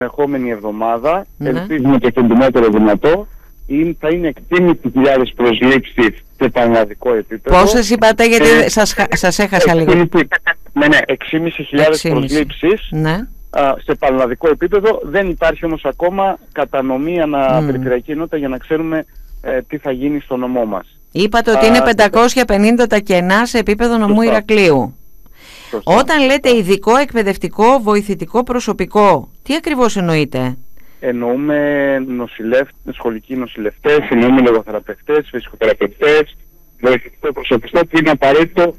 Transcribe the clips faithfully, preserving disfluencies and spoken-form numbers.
ερχόμενη εβδομάδα, ναι. ελπίζουμε το κεντρότερο δυνατό, είναι, θα είναι εκτίμηση χιλιάδες προσλήψεις σε πανελλαδικό επίπεδο. Πόσες είπατε, γιατί ε, σας, σας έχασα λίγο. Ναι, ναι, έξι χιλιάδες προσλήψεις ναι. α, σε πανελλαδικό επίπεδο. Δεν υπάρχει όμως ακόμα κατανομή ανά mm. περιφερειακή ενότητα για να ξέρουμε ε, τι θα γίνει στο νομό μας. Είπατε ότι είναι πεντακόσια πενήντα τα κενά σε επίπεδο νομού Σωστά. Ηρακλείου. Σωστά. Όταν λέτε ειδικό εκπαιδευτικό βοηθητικό προσωπικό, τι ακριβώς εννοείτε? Εννοούμε νοσηλεύτες, σχολικοί νοσηλευτές, εννοούμε λογοθεραπευτές, φυσικοθεραπευτές, βοηθητικό προσωπικό που είναι απαραίτητο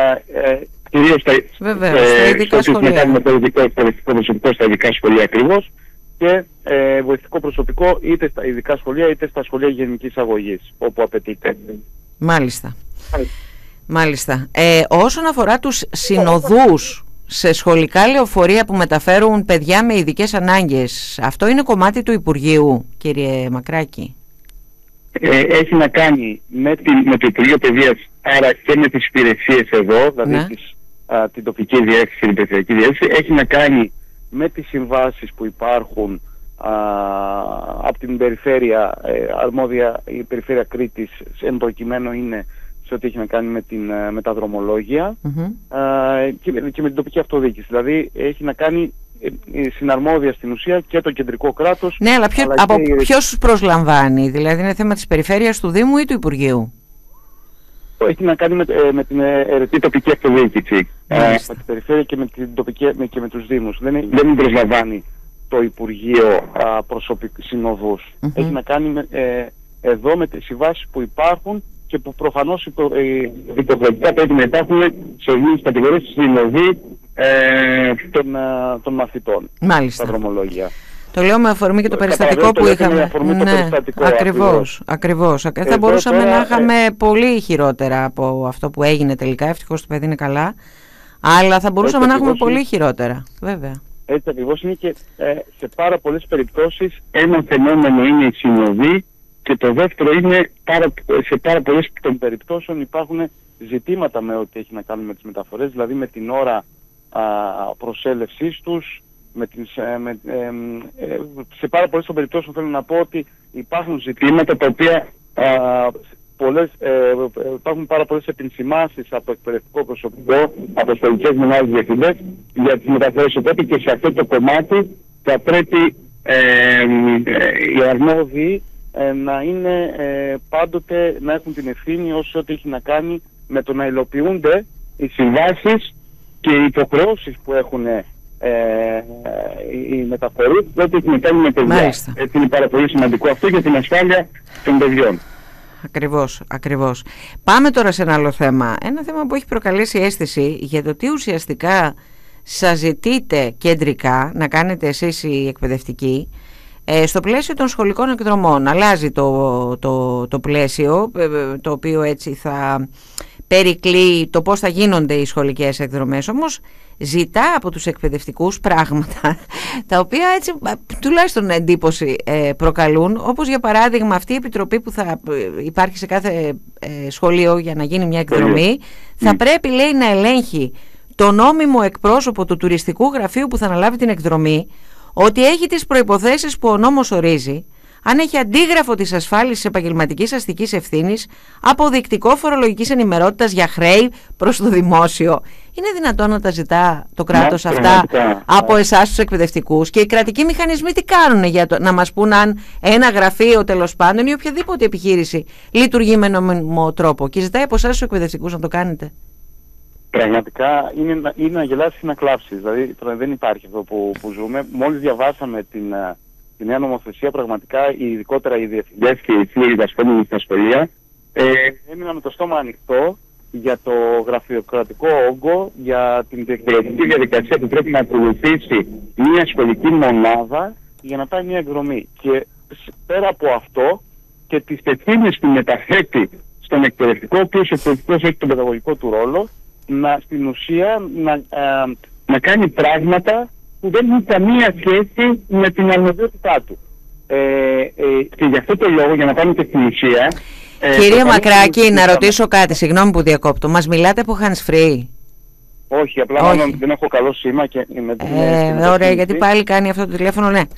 κυρίως στα, Βεβαίως, στα ειδικά σχολεία. Με το ειδικό εκπαιδευτικό προσωπικό στα ειδικά σχολεία ακριβώς και ε, βοηθητικό προσωπικό είτε στα ειδικά σχολεία είτε στα σχολεία γενικής αγωγής όπου απαιτείται. Μάλιστα. Μάλιστα. Ε, όσον αφορά τους συνοδούς σε σχολικά λεωφορεία που μεταφέρουν παιδιά με ειδικές ανάγκες, αυτό είναι κομμάτι του Υπουργείου, κύριε Μακράκη? Ε, έχει να κάνει με, την, με το Υπουργείο Παιδείας, άρα και με τις υπηρεσίες εδώ, δηλαδή ναι. τις, α, την τοπική διεύθυνση και την περιφερειακή διεύθυνση. Έχει να κάνει με τις συμβάσεις που υπάρχουν α, από την περιφέρεια, ε, αρμόδια η περιφέρεια Κρήτης, εν προκειμένου είναι σε ό,τι έχει να κάνει με, την, με τα δρομολόγια mm-hmm. α, και, και με την τοπική αυτοδιοίκηση. Δηλαδή έχει να κάνει ε, συναρμόδια στην ουσία και το κεντρικό κράτος. Ναι, αλλά, ποιο, αλλά από και... ποιος προσλαμβάνει? Δηλαδή είναι θέμα της περιφέρειας, του Δήμου ή του Υπουργείου? Έχει να κάνει με, ε, με την αιρετή τοπική αυτοδιοίκηση. Ε, με την περιφέρεια και με, την τοπική, με, και με τους Δήμους. Δεν, δεν προσλαμβάνει το Υπουργείο α, προσωπικ, συνοδούς. Mm-hmm. Έχει να κάνει με, ε, εδώ με τις συμβάσεις που υπάρχουν και που προφανώς υποχρεωτικά πρέπει να υπάρχουν σε όλες κατηγορίες συνοδοί ε, των, των μαθητών. Μάλιστα. Στα δρομολόγια. Το λέω με αφορμή και το περιστατικό που είχαμε. Ναι, ακριβώς, ακριβώς. Θα Εδώ μπορούσαμε τώρα, να είχαμε ε... πολύ χειρότερα από αυτό που έγινε τελικά. Ευτυχώς το παιδί είναι καλά. Αλλά θα μπορούσαμε έτσι να έχουμε πολύ είναι... χειρότερα, βέβαια. Έτσι ακριβώς είναι και ε, σε πάρα πολλές περιπτώσεις ένα φαινόμενο είναι η συνοδή. Και το δεύτερο είναι πάρα, σε πάρα πολλές των περιπτώσεων υπάρχουν ζητήματα με ό,τι έχει να κάνουν με τις μεταφορές, δηλαδή με την ώρα α, προσέλευσής τους, με τις, ε, με, ε, ε, σε πάρα πολλές των περιπτώσεων θέλω να πω ότι υπάρχουν ζητήματα τα οποία α, πολλές, ε, υπάρχουν πάρα πολλές επενσημάσεις από το εκπαιδευτικό προσωπικό, από σχολικές μονάδες διευθυντές για τις μεταφορές, οπότε και σε αυτό το κομμάτι θα πρέπει ε, ε, οι αρμόδιοι να είναι ε, πάντοτε να έχουν την ευθύνη όσο ό,τι έχει να κάνει με το να υλοποιούνται οι συμβάσεις και οι υποχρεώσεις που έχουν ε, οι μεταφορείς, ό,τι έχει να κάνει με παιδιά. Έτσι είναι πάρα πολύ σημαντικό αυτό για την ασφάλεια των παιδιών. Ακριβώς, ακριβώς. Πάμε τώρα σε ένα άλλο θέμα. Ένα θέμα που έχει προκαλέσει αίσθηση για το τι ουσιαστικά σας ζητείτε κεντρικά να κάνετε εσείς οι εκπαιδευτικοί στο πλαίσιο των σχολικών εκδρομών. Αλλάζει το, το, το πλαίσιο, το οποίο έτσι θα περικλεί το πώς θα γίνονται οι σχολικές εκδρομές. Όμως ζητά από τους εκπαιδευτικούς πράγματα τα οποία έτσι τουλάχιστον εντύπωση προκαλούν, όπως για παράδειγμα αυτή η επιτροπή που θα υπάρχει σε κάθε σχολείο για να γίνει μια εκδρομή θα πρέπει, λέει, να ελέγχει το νόμιμο εκπρόσωπο του τουριστικού γραφείου που θα αναλάβει την εκδρομή, ότι έχει τις προϋποθέσεις που ο νόμος ορίζει, αν έχει αντίγραφο της ασφάλισης επαγγελματικής αστικής ευθύνης, αποδεικτικό φορολογικής ενημερότητας για χρέη προς το δημόσιο. Είναι δυνατόν να τα ζητά το κράτος να, αυτά από εσάς τους εκπαιδευτικούς? Και οι κρατικοί μηχανισμοί τι κάνουν για το, να μας πούν αν ένα γραφείο τέλος πάντων ή οποιαδήποτε επιχείρηση λειτουργεί με νόμιμο τρόπο και ζητάει από εσάς τους εκπαιδευτικούς να το κάνετε? Πραγματικά είναι, είναι να γελάσεις ή να κλάψεις. Δηλαδή δεν υπάρχει αυτό που, που ζούμε. Μόλις διαβάσαμε την, την νέα νομοθεσία, πραγματικά ειδικότερα οι διευθυντές και οι φίλοι δασκόμενοι στα σχολεία ε, έμειναν με το στόμα ανοιχτό για το γραφειοκρατικό όγκο, για την διεκπαιρεωτική διαδικασία που πρέπει να ακολουθήσει μια σχολική μονάδα για να πάει μια εκδρομή. Και πέρα από αυτό και τις ευθύνες που μεταθέτει στον εκπαιδευτικό, ο οποίος ο εκπαιδευτικός έχει τον παιδαγωγικό του ρόλο, να, στην ουσία να, α, να κάνει πράγματα που δεν έχουν καμία σχέση με την αρμοδιότητά του. Ε, ε, και γι' αυτό το λόγο, για να πάμε και στην ουσία... Κύριε ε, Μακράκη, να ρωτήσω κάτι, συγγνώμη που διακόπτω. Μας μιλάτε από hands free? Όχι, απλά μάλλον δεν έχω καλό σήμα και με ε, ωραία, γιατί πάλι κάνει αυτό το τηλέφωνο, ναι.